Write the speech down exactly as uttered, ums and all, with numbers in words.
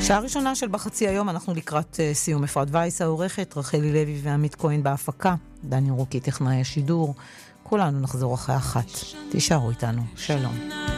שעה ראשונה של בחצי היום, אנחנו לקראת uh, סיום. אפרת וייס העורכת, רחלי לוי ועמית כהן בהפקה, דני רוקי טכנאי השידור. כולנו נחזור אחרי אחת. תישארו איתנו. שלום.